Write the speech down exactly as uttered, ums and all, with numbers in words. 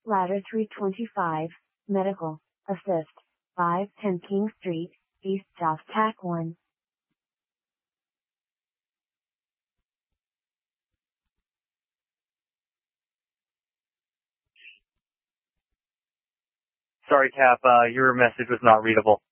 Ladder three twenty-five, Medical, Assist, five ten King Street, East South Tack one. Sorry, Cap, uh, your message was not readable.